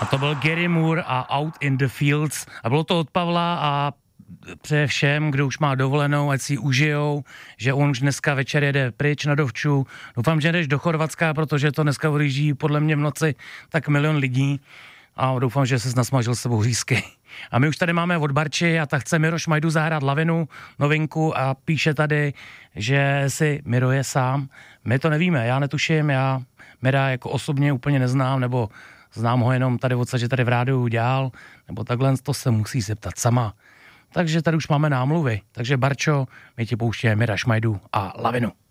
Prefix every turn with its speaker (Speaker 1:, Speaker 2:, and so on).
Speaker 1: A to byl Gary Moore a Out in the Fields. A bylo to od Pavla a přeje všem, kdo už má dovolenou, ať si ji užijou, že on už dneska večer jede pryč na Dovču. Doufám, že jdeš do Chorvatska, protože to dneska odjíždí podle mě v noci tak 1 000 000 lidí. A doufám, že se nasmažil s sebou řízky. A my už tady máme od Barči a tak chce Miro Šmajdu zahrát Lavinu, novinku, a píše tady, že si Miro je sám. My to nevíme, já netuším, já Mira jako osobně úplně neznám, nebo znám ho jenom tady odsaď, že tady v rádiu dělal, nebo takhle, to se musí zeptat sama. Takže tady už máme námluvy. Takže Barčo, my ti pouštěme Mira Šmajdu a Lavinu.